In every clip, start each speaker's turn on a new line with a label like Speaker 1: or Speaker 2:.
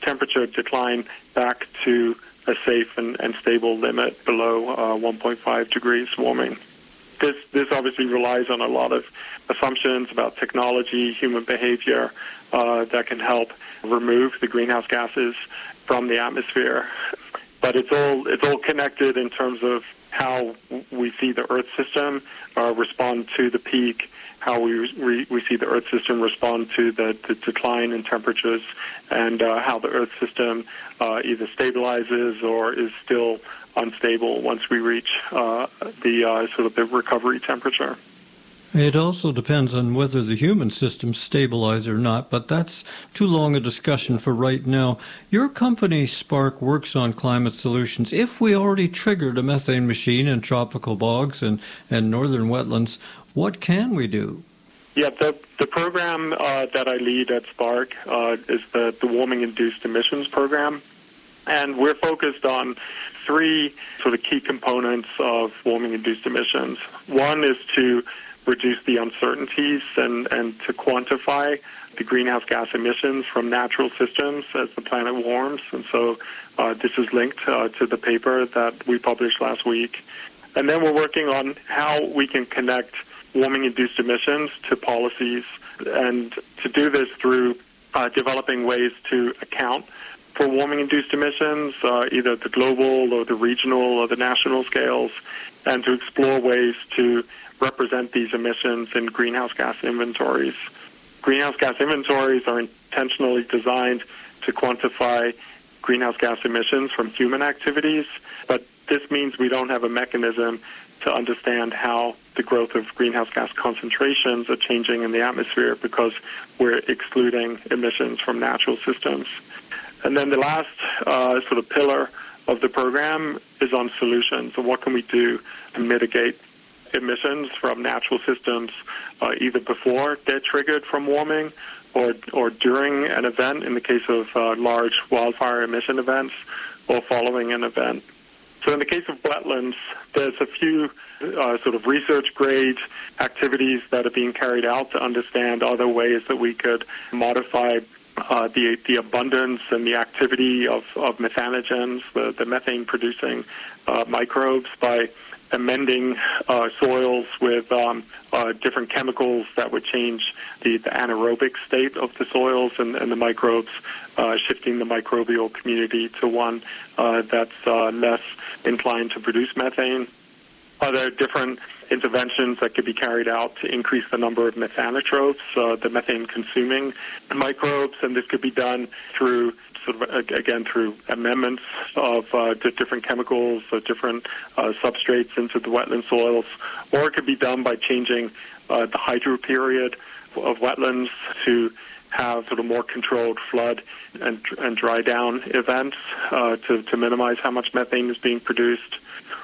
Speaker 1: temperature decline back to a safe and stable limit below 1.5 degrees warming. This obviously relies on a lot of assumptions about technology, human behavior that can help remove the greenhouse gases from the atmosphere. But it's all connected in terms of how we see the Earth system respond to the peak, how we see the Earth system respond to the decline in temperatures, and how the Earth system either stabilizes or is still unstable once we reach the recovery temperature.
Speaker 2: It also depends on whether the human systems stabilize or not, but that's too long a discussion for right now. Your company, Spark, works on climate solutions. If we already triggered a methane machine in tropical bogs and northern wetlands, what can we do?
Speaker 1: Yeah, the program that I lead at Spark is the warming-induced emissions program, and we're focused on three sort of key components of warming-induced emissions. One is to reduce the uncertainties and to quantify the greenhouse gas emissions from natural systems as the planet warms. And so this is linked to the paper that we published last week. And then we're working on how we can connect warming-induced emissions to policies, and to do this through developing ways to account for warming-induced emissions, either at the global or the regional or the national scales, and to explore ways to represent these emissions in greenhouse gas inventories. Greenhouse gas inventories are intentionally designed to quantify greenhouse gas emissions from human activities, but this means we don't have a mechanism to understand how the growth of greenhouse gas concentrations are changing in the atmosphere because we're excluding emissions from natural systems. And then the last sort of pillar of the program is on solutions. So what can we do to mitigate emissions from natural systems either before they're triggered from warming or during an event, in the case of large wildfire emission events, or following an event. So in the case of wetlands, there's a few sort of research-grade activities that are being carried out to understand other ways that we could modify the abundance and the activity of methanogens, the methane-producing microbes, by amending soils with different chemicals that would change the anaerobic state of the soils and the microbes, shifting the microbial community to one that's less inclined to produce methane. Are there different interventions that could be carried out to increase the number of methanotropes, the methane-consuming microbes? And this could be done through through amendments of different chemicals or different substrates into the wetland soils, or it could be done by changing the hydro period of wetlands to have sort of more controlled flood and dry down events to minimize how much methane is being produced.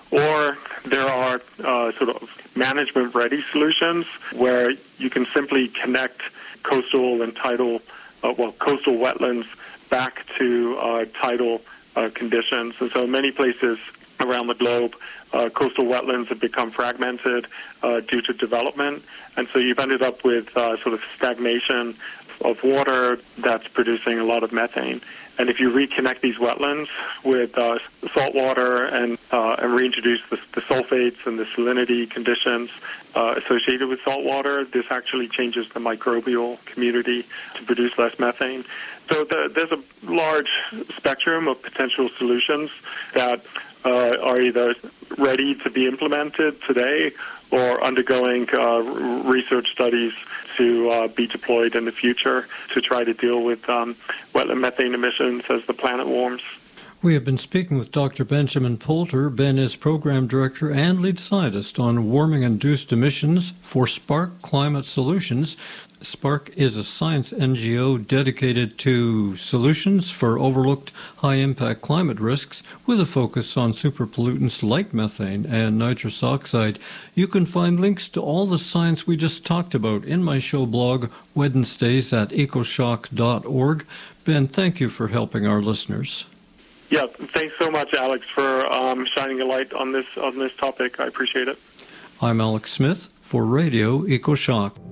Speaker 1: Or there are sort of management-ready solutions where you can simply connect coastal and tidal, coastal wetlands back to tidal conditions. And so many places around the globe, coastal wetlands have become fragmented due to development. And so you've ended up with sort of stagnation of water that's producing a lot of methane. And if you reconnect these wetlands with salt water and reintroduce the sulfates and the salinity conditions associated with salt water, this actually changes the microbial community to produce less methane. So there's a large spectrum of potential solutions that are either ready to be implemented today or undergoing research studies to be deployed in the future to try to deal with wetland methane emissions as the planet warms.
Speaker 2: We have been speaking with Dr. Benjamin Poulter. Ben is Program Director and Lead Scientist on warming-induced emissions for Spark Climate Solutions. Spark is a science NGO dedicated to solutions for overlooked high-impact climate risks with a focus on superpollutants like methane and nitrous oxide. You can find links to all the science we just talked about in my show blog, Wednesdays at ecoshock.org. Ben, thank you for helping our listeners.
Speaker 1: Yeah, thanks so much, Alex, for shining a light on this topic. I appreciate it.
Speaker 2: I'm Alex Smith for Radio EcoShock.